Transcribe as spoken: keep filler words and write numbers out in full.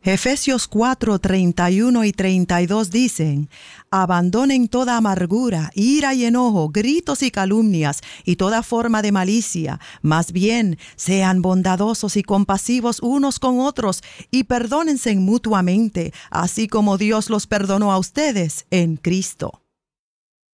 Efesios cuatro, treinta y uno y treinta y dos dicen: abandonen toda amargura, ira y enojo, gritos y calumnias, y toda forma de malicia. Más bien, sean bondadosos y compasivos unos con otros, y perdónense mutuamente, así como Dios los perdonó a ustedes en Cristo.